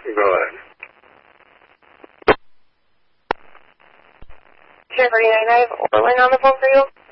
Go ahead. Sure, 49, I have Orland on the phone for you.